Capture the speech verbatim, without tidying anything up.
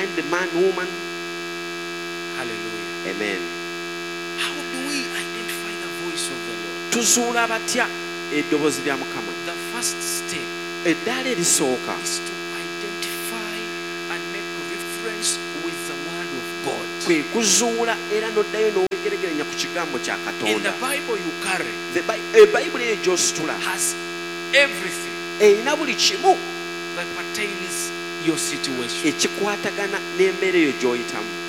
find the man, woman. Hallelujah. Amen. How do we identify the voice of the Lord? Tuzuula batya eddoboozi lya Mukama? The first step Eddaala erisooka is to identify and make reference with the word of God. kwe kuzuula era n'oddayo n'owegeregeranya ku kigambo kya In Katonda. the Bible you carry The Bi- Ebayibuli eyo gy'ositula has everything erina buli kimu that pertains your situation. ekikwatagana n'embeera eyo gy'oyitamu.